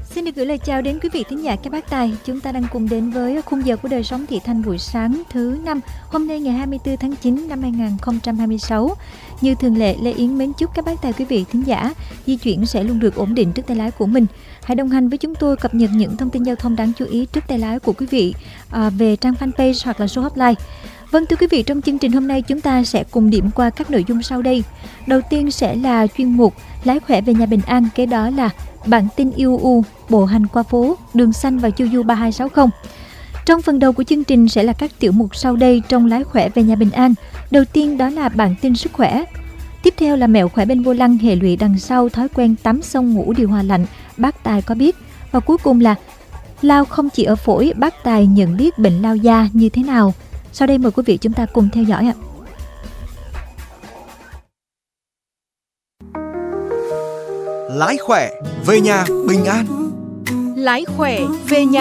Xin được gửi lời chào đến quý vị thính giả các bác tài. Chúng ta đang cùng đến với khung giờ của đời sống thị thanh buổi sáng thứ 5, hôm nay ngày 24 tháng 9 năm 2026. Như thường lệ, Lê Yến mến chúc các bác tài quý vị thính giả di chuyển sẽ luôn được ổn định trước tay lái của mình. Hãy đồng hành với chúng tôi cập nhật những thông tin giao thông đáng chú ý trước tay lái của quý vị về trang fanpage hoặc là số hotline. Vâng, thưa quý vị, trong chương trình hôm nay chúng ta sẽ cùng điểm qua các nội dung sau đây. Đầu tiên sẽ là chuyên mục Lái khỏe về nhà bình an, kế đó là bản tin IUU, bộ hành qua phố, đường xanh và chu du 3260. Trong phần đầu của chương trình sẽ là các tiểu mục sau đây trong Lái khỏe về nhà bình an. Đầu tiên đó là bản tin sức khỏe. Tiếp theo là mẹo khỏe bên vô lăng, hệ lụy đằng sau thói quen tắm xong ngủ điều hòa lạnh, bác tài có biết. Và cuối cùng là lao không chỉ ở phổi, bác tài nhận biết bệnh lao da như thế nào. Sau đây mời quý vị chúng ta cùng theo dõi ạ. Lái khỏe về nhà bình an. Lái khỏe về nhà